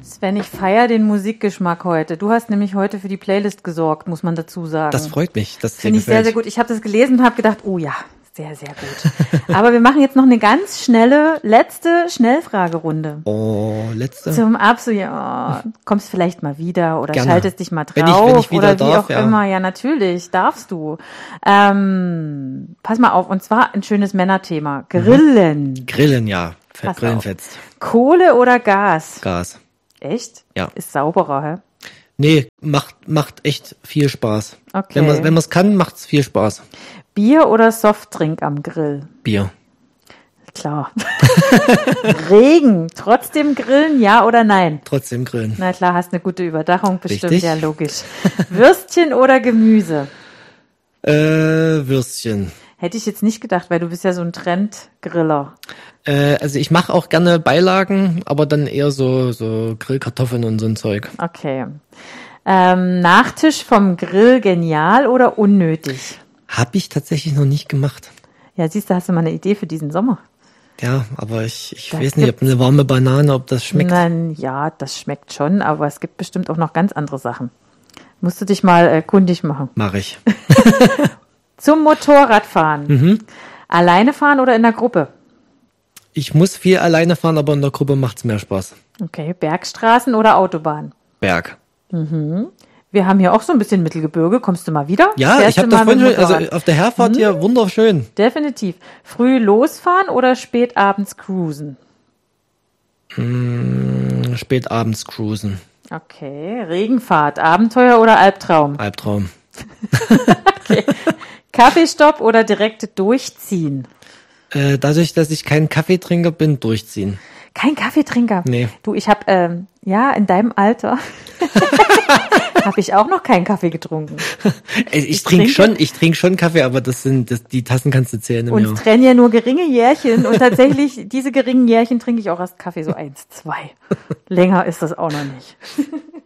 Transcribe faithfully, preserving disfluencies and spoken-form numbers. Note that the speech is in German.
Sven, ich feiere den Musikgeschmack heute. Du hast nämlich heute für die Playlist gesorgt, muss man dazu sagen. Das freut mich. Das finde ich sehr, sehr gut. Ich habe das gelesen und habe gedacht, oh ja, sehr, sehr gut. Aber wir machen jetzt noch eine ganz schnelle, letzte Schnellfragerunde. Oh, letzte? Zum Absolut, ja, kommst vielleicht mal wieder oder Gerne. schaltest dich mal drauf. Wenn ich, wenn ich wieder oder wie darf, auch ja. immer. Ja, natürlich, darfst du. Ähm, pass mal auf, und zwar ein schönes Männerthema. Grillen. Mhm. Grillen, ja. Fett, Pass Grillen auf. fetzt. Kohle oder Gas? Gas. Echt? Ja. Ist sauberer, hä? Nee, macht, macht echt viel Spaß. Okay. Wenn man, wenn man es kann, macht's viel Spaß. Bier oder Softdrink am Grill? Bier. Klar. Regen, trotzdem grillen, ja oder nein? Trotzdem grillen. Na klar, hast eine gute Überdachung, bestimmt, Richtig. ja logisch. Würstchen oder Gemüse? Äh, Würstchen. Hätte ich jetzt nicht gedacht, weil du bist ja so ein Trendgriller. Äh, also ich mache auch gerne Beilagen, aber dann eher so, so Grillkartoffeln und so ein Zeug. Okay. Ähm, Nachtisch vom Grill genial oder unnötig? Hab ich tatsächlich noch nicht gemacht. Ja, siehst du, hast du mal eine Idee für diesen Sommer? Ja, aber ich, ich Da weiß nicht, ob eine warme Banane, ob das schmeckt. Nein, ja, das schmeckt schon, aber es gibt bestimmt auch noch ganz andere Sachen. Musst du dich mal äh, kundig machen. Mach ich. Zum Motorradfahren. Mhm. Alleine fahren oder in der Gruppe? Ich muss viel alleine fahren, aber in der Gruppe macht's mehr Spaß. Okay, Bergstraßen oder Autobahn? Berg. Wir haben hier auch so ein bisschen Mittelgebirge. Kommst du mal wieder? Ja, Fährst ich habe du das mal mit vorhin schon, dem also Motorrad? auf der Herfahrt hier wunderschön. Definitiv. Früh losfahren oder spät abends cruisen? Spät abends cruisen. Okay, Regenfahrt, Abenteuer oder Albtraum? Albtraum. Kaffeestopp oder direkt durchziehen? Äh, dadurch, dass ich kein Kaffeetrinker bin, durchziehen. Kein Kaffeetrinker? Nee. Du, ich habe, ähm, ja, in deinem Alter habe ich auch noch keinen Kaffee getrunken. Äh, ich, Ich trinke trinke- schon, ich trinke schon Kaffee, aber das sind, das, die Tassen kannst du zählen im Uns Jahr. trennen ja nur geringe Jährchen und tatsächlich, diese geringen Jährchen trinke ich auch erst Kaffee so eins, zwei. Länger ist das auch noch nicht.